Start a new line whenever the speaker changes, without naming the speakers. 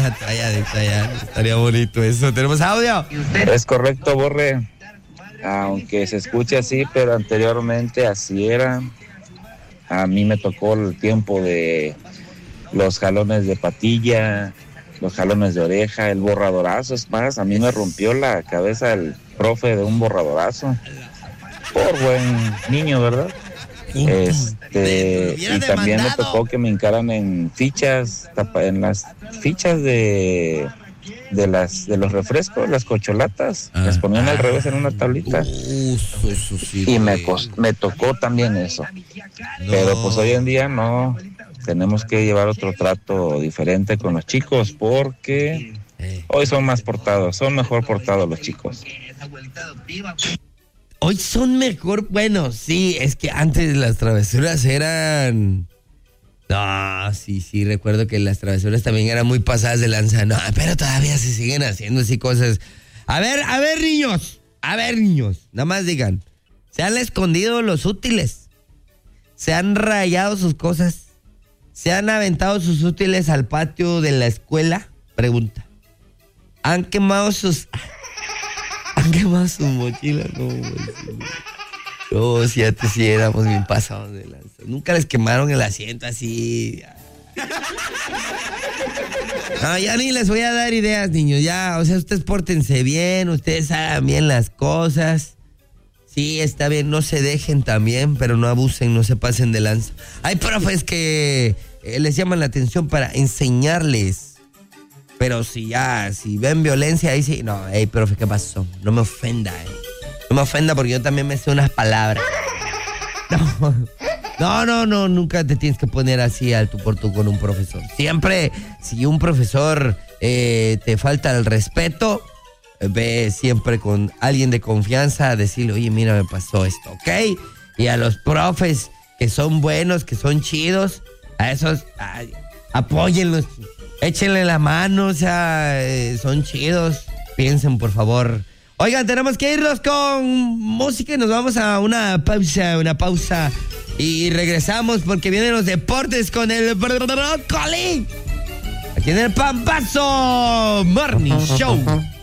una toalla de Chayanne. Estaría bonito eso. ¿Tenemos audio?
Es correcto, Borre. Aunque se escuche así, pero anteriormente así era. A mí me tocó el tiempo de los jalones de patilla, los jalones de oreja, el borradorazo. Es más, a mí me rompió la cabeza el profe de un borradorazo. Por buen niño, ¿verdad? Y también me tocó que me hincaran en fichas, en las fichas de los refrescos, las corcholatas, las ponían al revés en una tablita.
Eso sí,
y me tocó también eso. No. Pero pues hoy en día no, tenemos que llevar otro trato diferente con los chicos porque hoy son más portados, son mejor portados los chicos.
Hoy son mejor, bueno, sí, es que antes las travesuras eran... No, sí, recuerdo que las travesuras también eran muy pasadas de lanza. No, pero todavía se siguen haciendo así cosas. A ver, niños, nada más digan, ¿se han escondido los útiles? ¿Se han rayado sus cosas? ¿Se han aventado sus útiles al patio de la escuela? Pregunta. ¿Han quemado sus mochilas? No, si antes sí éramos bien pasados de lanza. Nunca les quemaron el asiento así. No, ya ni les voy a dar ideas, niños. Ya, o sea, ustedes pórtense bien, ustedes hagan bien las cosas. Sí, está bien, no se dejen también, pero no abusen, no se pasen de lanza. Hay profes que les llaman la atención para enseñarles. Pero si ven violencia, ahí sí. No, hey, profe, ¿qué pasó? No me ofenda, No me ofenda porque yo también me sé unas palabras. No, nunca te tienes que poner así al tú por tú con un profesor. Siempre, si un profesor te falta el respeto, ve siempre con alguien de confianza a decirle, oye, mira, me pasó esto, ¿ok? Y a los profes que son buenos, que son chidos, a esos, apóyenlos, échenle la mano, o sea, son chidos, piensen, por favor. Oigan, tenemos que irnos con música y nos vamos a una pausa y regresamos porque vienen los deportes con el brócoli aquí en el Pambazo Morning Show.